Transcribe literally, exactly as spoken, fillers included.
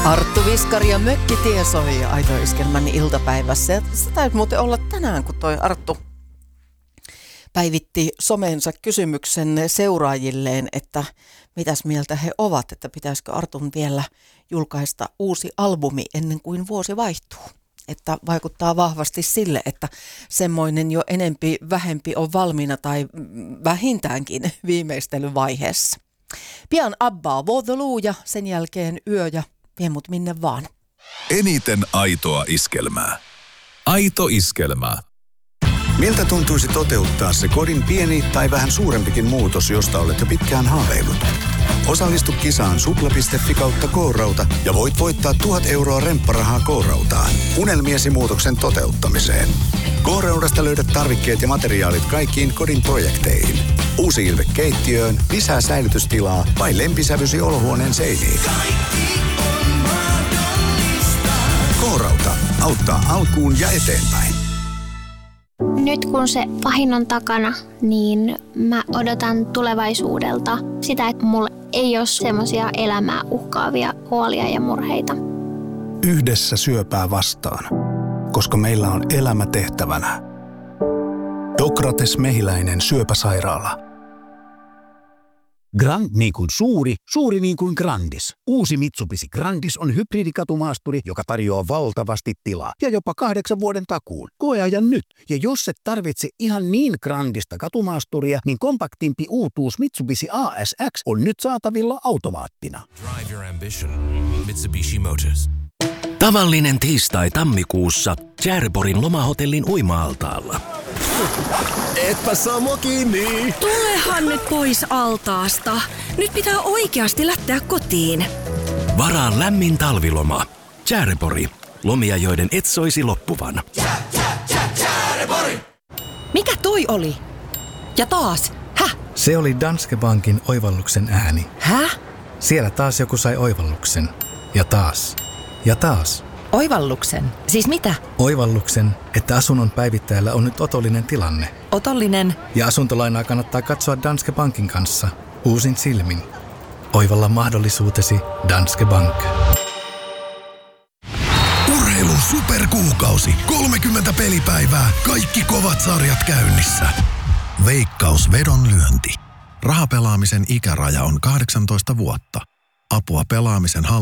Arttu Viskari ja Mökkitie soi Aito Iskelmän iltapäivässä. Ja se täytyy muuten olla tänään, kun toi Arttu päivitti somensa kysymyksen seuraajilleen, että mitäs mieltä he ovat, että pitäisikö Artun vielä julkaista uusi albumi ennen kuin vuosi vaihtuu. Että vaikuttaa vahvasti sille, että semmoinen jo enempi vähempi on valmiina tai vähintäänkin viimeistelyvaiheessa. Pian Abbaa Waterloo ja sen jälkeen Yö ja Vie mut minne vaan. Eniten aitoa iskelmää. Aito iskelmää. Miltä tuntuisi toteuttaa se kodin pieni tai vähän suurempikin muutos, josta olet jo pitkään haaveillut? Osallistu kisaan supla piste fi kautta K-rauta ja voit voittaa tuhat euroa rempparahaa K-rautaan unelmiesi muutoksen toteuttamiseen. K-raudasta löydät tarvikkeet ja materiaalit kaikkiin kodin projekteihin. Uusi ilme keittiöön, lisää säilytystilaa vai lempisävysi olohuoneen seiniin. K-rauta auttaa alkuun ja eteenpäin. Nyt kun se pahin on takana, niin mä odotan tulevaisuudelta sitä, että mulla ei ole semmoisia elämää uhkaavia huolia ja murheita. Yhdessä syöpää vastaan, koska meillä on elämä tehtävänä. Dokrates Mehiläinen syöpäsairaala. Grand niin kuin suuri, suuri niin kuin Grandis. Uusi Mitsubishi Grandis on hybridikatumaasturi, joka tarjoaa valtavasti tilaa ja jopa kahdeksan vuoden takuun. Koeajan nyt. Ja jos et tarvitse ihan niin grandista katumaasturia, niin kompaktimpi uutuus Mitsubishi A S X on nyt saatavilla automaattina. Drive your ambition. Mitsubishi Motors. Tavallinen tiistai tammikuussa Tjärborin lomahotellin uima-altaalla. Etpä Samu kiinni! Tulehan nyt pois altaasta. Nyt pitää oikeasti lähteä kotiin. Varaa lämmin talviloma. Tjärpori. Lomia, joiden et soisi loppuvan. Mikä toi oli? Ja taas. Häh? Se oli Danske Bankin oivalluksen ääni. Häh? Siellä taas joku sai oivalluksen. Ja taas. Ja taas. Oivalluksen? Siis mitä? Oivalluksen, että asunnon päivittäjällä on nyt otollinen tilanne. Otollinen? Ja asuntolainaa kannattaa katsoa Danske Bankin kanssa. Uusin silmin. Oivalla mahdollisuutesi Danske Bank. Urheilun superkuukausi. kolmekymmentä pelipäivää. Kaikki kovat sarjat käynnissä. Veikkaus vedonlyönti. Rahapelaamisen ikäraja on kahdeksantoista vuotta. Apua pelaamisen